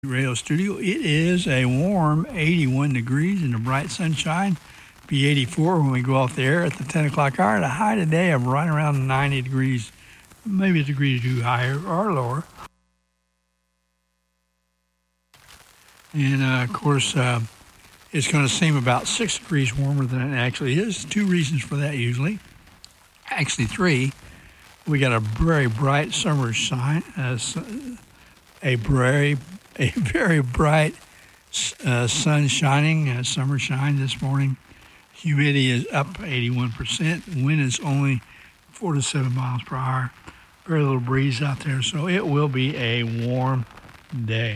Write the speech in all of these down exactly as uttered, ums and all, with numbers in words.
Radio Studio. It is a warm eighty-one degrees in the bright sunshine. Be eighty-four when we go off the air at the ten o'clock hour. The high today of right around ninety degrees, maybe a degree or two higher or lower. And uh, of course, uh, it's going to seem about six degrees warmer than it actually is. Two reasons for that usually. Actually, three. We got a very bright summer shine, uh, a very A very bright uh, sun shining, uh, summer shine this morning. Humidity is up eighty-one percent. Wind is only four to seven miles per hour. Very little breeze out there, so it will be a warm day.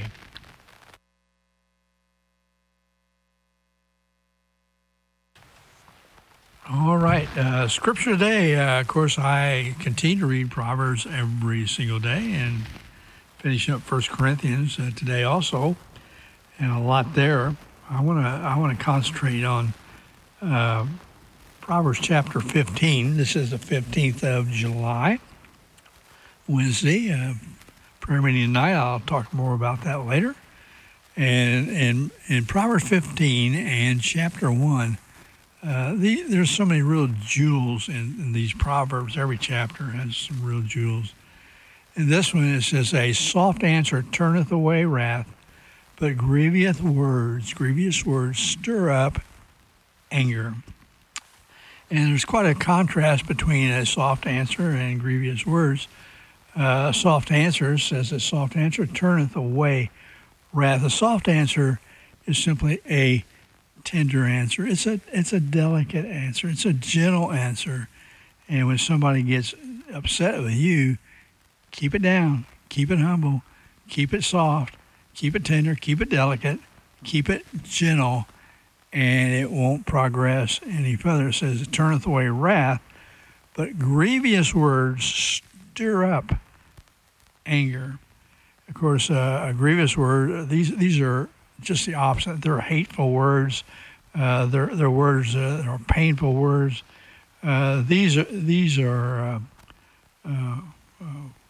All right, uh, Scripture today. Uh, of course, I continue to read Proverbs every single day, and finishing up First Corinthians uh, today also, and a lot there. I want to I want to concentrate on uh, Proverbs chapter fifteen. This is the fifteenth of July, Wednesday. Uh, prayer meeting tonight. I'll talk more about that later. And in in Proverbs fifteen and chapter one, uh, the, there's so many real jewels in, in these Proverbs. Every chapter has some real jewels. In this one, it says, a soft answer turneth away wrath, but grievous words, grievous words stir up anger. And there's quite a contrast between a soft answer and grievous words. Uh, a soft answer says a soft answer turneth away wrath. A soft answer is simply a tender answer. It's a it's a delicate answer. It's a gentle answer. And when somebody gets upset with you, keep it down, keep it humble, keep it soft, keep it tender, keep it delicate, keep it gentle, and it won't progress any further. It says, it turneth away wrath, but grievous words stir up anger. Of course, uh, a grievous word, these these are just the opposite. They're hateful words. Uh, they're, they're words uh, that are painful words. Uh, these are, these are uh, uh, uh,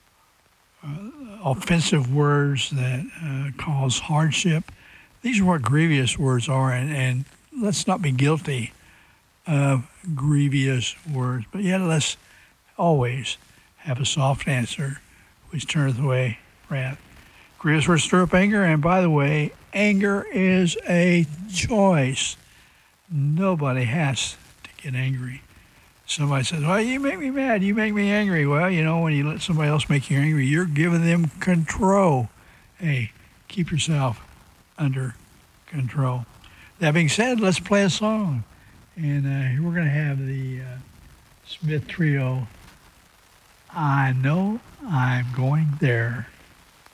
Uh, offensive words that uh, cause hardship. These are what grievous words are, and, and let's not be guilty of grievous words. But yet let's always have a soft answer, which turneth away wrath. Grievous words stir up anger, and by the way, anger is a choice. Nobody has to get angry. Somebody says, well, you make me mad, you make me angry. Well, you know, when you let somebody else make you angry, you're giving them control. Hey, keep yourself under control. That being said, let's play a song. And uh, we're going to have the uh, Smith Trio, I Know I'm Going There.